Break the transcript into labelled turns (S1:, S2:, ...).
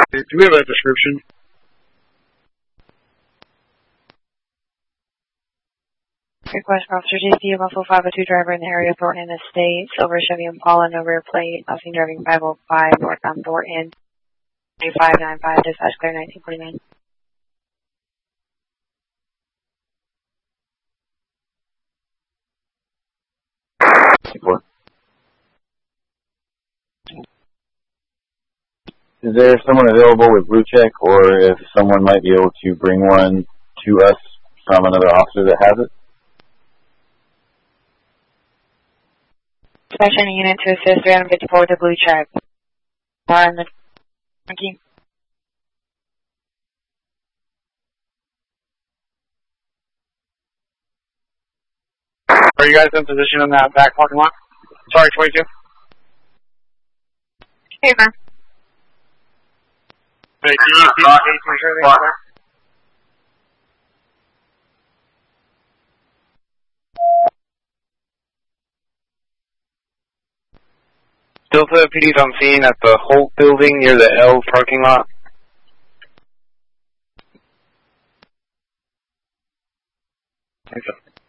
S1: Do we have a description?
S2: Request for Officer JC, Buffalo 502 driver in the area of Thornton Estates, over Chevy Impala, no rear plate, nothing driving 505, northbound Thornton, 2595, dispatch clear 1949.
S3: Is there someone available with blue check, or if someone might be able to bring one to us from another officer that has it?
S2: Dispatch any unit to assist 354 with a blue check. Thank you.
S1: Are you guys in position in that back parking lot? Sorry, 22.
S2: Hey, man.
S1: Hey, can you see make sure they there?
S4: Delta PD's on scene at the Holt building near the L parking lot.
S1: Okay.